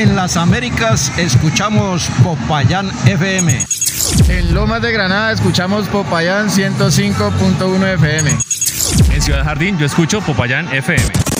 en las Américas escuchamos Popayán FM. En Lomas de Granada escuchamos Popayán 105.1 FM. En Ciudad Jardín yo escucho Popayán FM.